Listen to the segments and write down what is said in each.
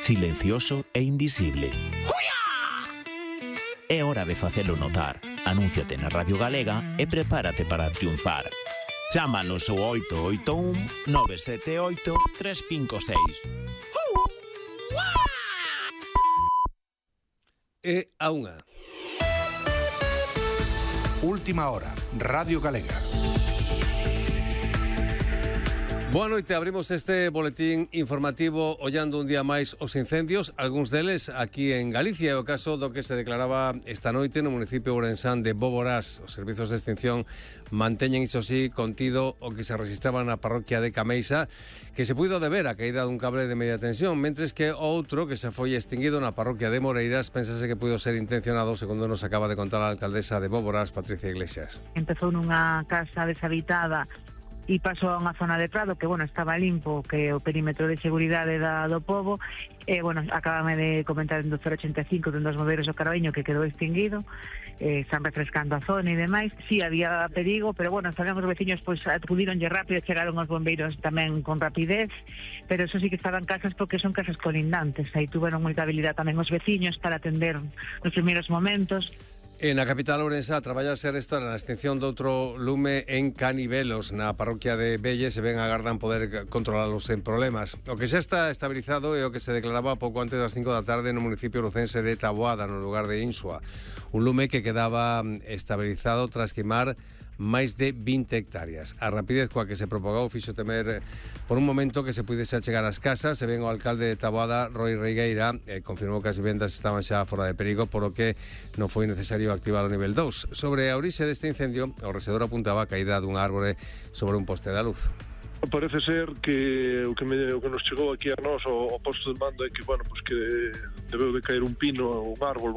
silencioso e invisible. É hora de facelo notar. Anúnciate na Radio Galega e prepárate para triunfar. Chámanos ao 881 978 356. E a unha. Última hora, Radio Galega. Boa noite, abrimos este boletín informativo ollando un día máis os incendios, algúns deles aquí en Galicia, é o caso do que se declaraba esta noite no municipio ourensán de Boborás. Os servizos de extinción manteñen, iso sí, contido o que se registraba na parroquia de Cameixa, que se puido deber a caída dun cable de media tensión, mentres que outro que se foi extinguido na parroquia de Moreiras pensase que puido ser intencionado, segundo nos acaba de contar a alcaldesa de Boborás, Patricia Iglesias. Empezou nunha casa deshabitada e pasou a unha zona de prado que, estaba limpo, que o perímetro de seguridade do pobo, acabame de comentar en 085 dun dos bombeiros do Carballiño que quedou extinguido, están refrescando a zona e demais. Sí, había perigo, pero sabemos os veciños acudironlle rápido, chegaron os bombeiros tamén con rapidez, pero eso sí que estaban casas porque son casas colindantes, aí tuveron moita habilidade tamén os veciños para atender nos primeiros momentos. En a capital ourensá traballase restaura na extinción de outro lume en Canivelos, na parroquia de Belle, se ven agardan poder controlalos sen problemas. O que xa está estabilizado é o que se declaraba pouco antes das 5 da tarde no municipio lucense de Taboada, no lugar de Insua. Un lume que quedaba estabilizado tras queimar máis de 20 hectáreas. A rapidez coa que se propagou fixo temer por un momento que se pudese achegar ás casas. Se ven o alcalde de Taboada, Roi Regueira, confirmou que as vivendas estaban xa fora de perigo, polo que non foi necesario activar o nivel 2. Sobre a orixe deste incendio, o rexedor apuntaba a caída dunha árbore sobre un poste da luz. Parece ser que o que nos chegou aquí a nós ao posto de mando é que, que debeu de caer un pino, un árbol,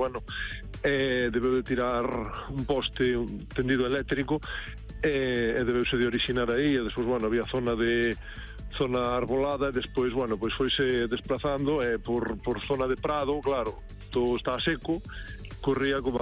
debeu de tirar un poste, un tendido eléctrico, e debeuse de orixinar aí, e despois, había zona arbolada, e despois, foise desplazando, por zona de prado, claro, todo está seco, corría como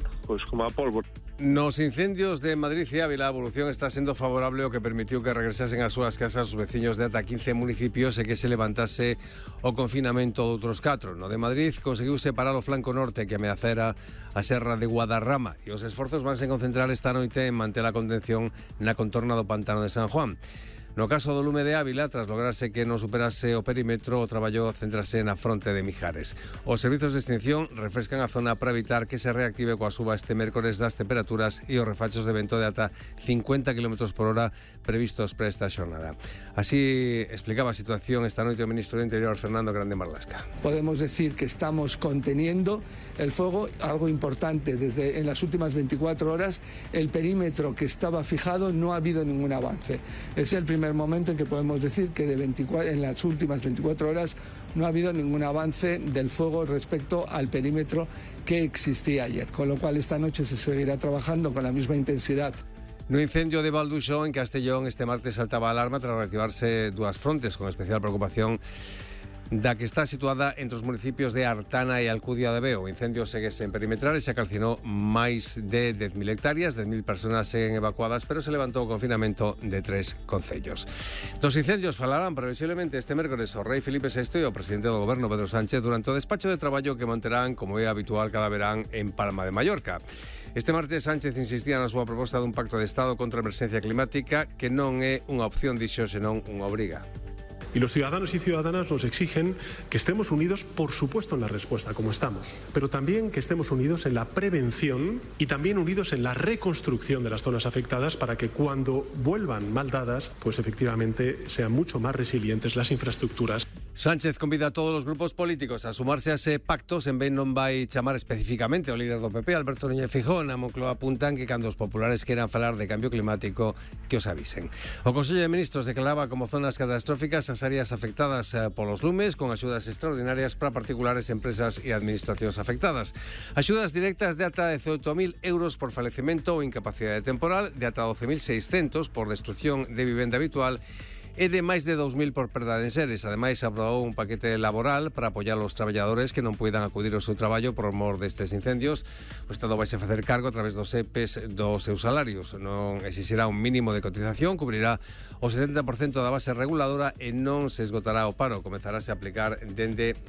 a pólvora. Nos incendios de Madrid e Ávila, a evolución está sendo favorable, o que permitiu que regresasen ás súas casas os veciños de ata 15 municipios e que se levantase o confinamento de outros 4. No de Madrid conseguiu separar o flanco norte que ameazara a serra de Guadarrama, e os esforzos vanse concentrar esta noite en manter a contención na contorna do pantano de San Juan. No caso do lume de Ávila, tras lograrse que non superase o perímetro, o traballo centrase na fronte de Mijares. Os servizos de extinción refrescan a zona para evitar que se reactive coa suba este mércores das temperaturas e os refachos de vento de ata 50 km por hora previstos para esta xornada. Así explicaba a situación esta noite o ministro do Interior, Fernando Grande Marlasca. Podemos decir que estamos conteniendo el fuego, algo importante, en las últimas 24 horas el perímetro que estaba fijado no ha habido ningún avance. Es el primer momento en que podemos decir que en las últimas 24 horas no ha habido ningún avance del fuego respecto al perímetro que existía ayer, con lo cual esta noche se seguirá trabajando con la misma intensidad. No incendio de Valduxó, en Castellón, este martes saltaba a alarma tras reactivarse dúas frontes, con especial preocupación da que está situada entre os municipios de Artana e Alcudia de Veo. O incendio segue sen perimetrar e xa calcinou máis de 10.000 hectáreas, 10.000 personas seguen evacuadas, pero se levantou o confinamento de 3 concellos. Dos incendios falarán previsiblemente este mércores o rei Felipe VI e o presidente do goberno Pedro Sánchez durante o despacho de traballo que manterán, como é habitual cada verán, en Palma de Mallorca. Este martes Sánchez insistía na súa proposta dun pacto de Estado contra a emerxencia climática que non é unha opción, dixo, senón unha obriga. Y los ciudadanos y ciudadanas nos exigen que estemos unidos, por supuesto, en la respuesta, como estamos, pero también que estemos unidos en la prevención y también unidos en la reconstrucción de las zonas afectadas para que cuando vuelvan mal dadas, pues efectivamente sean mucho más resilientes las infraestructuras. Sánchez convida a todos os grupos políticos a sumarse a ese pacto, sen ben non vai chamar especificamente o líder do PP, Alberto Núñez Feijóo. Na Moncloa apuntan que cando os populares queran falar de cambio climático, que os avisen. O Consello de Ministros declaraba como zonas catastróficas as áreas afectadas polos lumes, con axudas extraordinarias para particulares, empresas e administracións afectadas. Axudas directas de ata 18.000 euros por falecemento ou incapacidade temporal, de ata 12.600 por destrucción de vivenda habitual e de máis de 2.000 por perda de enseres. Ademais, aprobou un paquete laboral para apoiar os traballadores que non poidan acudir ao seu traballo por mor destes incendios. O Estado vai facer cargo a través dos EPEs dos seus salarios. Non exixirá un mínimo de cotización, cubrirá o 70% da base reguladora e non se esgotará o paro. Comezarase a aplicar dende